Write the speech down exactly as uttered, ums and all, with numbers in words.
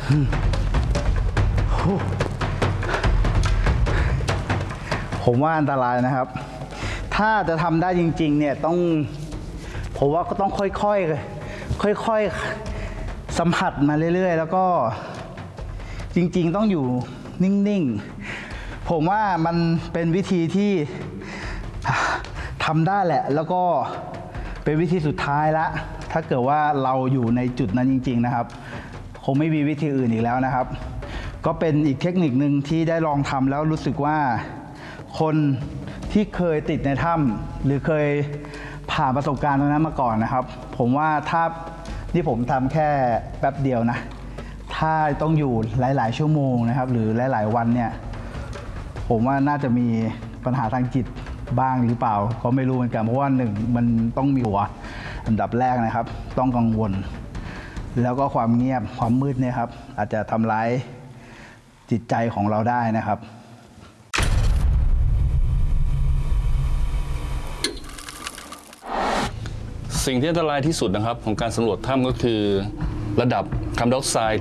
ผมว่าอันตรายนะครับ ถ้าจะทำได้จริงๆเนี่ยต้องผมว่าก็ต้องค่อยๆค่อยๆสัมผัสมาเรื่อยๆแล้วก็จริงๆต้องอยู่นิ่งๆผมว่ามันเป็นวิธีที่ทำได้แหละแล้วก็เป็นวิธีสุดท้ายละถ้าเกิดว่าเราอยู่ในจุดนั้นจริงๆนะครับคงไม่มีวิธีอื่นอีกแล้วนะครับก็เป็นอีกเทคนิคหนึ่งที่ได้ลองทำแล้วรู้สึกว่าคนที่เคยติดในถ้ำหรือเคยผ่านประสบการณ์ตรงนั้นมาก่อนนะครับผมว่าถ้านี่ผมทำแค่แป๊บเดียวนะถ้าต้องอยู่หลายๆชั่วโมงนะครับหรือหลายๆวันเนี่ยผมว่าน่าจะมีปัญหาทางจิตบ้างหรือเปล่าก็ไม่รู้เหมือนกันเพราะว่าหนึ่งมันต้องมีหัวอันดับแรกนะครับต้องกังวลแล้วก็ความเงียบความมืดเนี่ยครับอาจจะทำร้ายจิตใจของเราได้นะครับสิ่งที่อันตรายที่สุดนะครับของการสำรวจถ้ำก็คือระดับคาร์บอนไดออกไซด์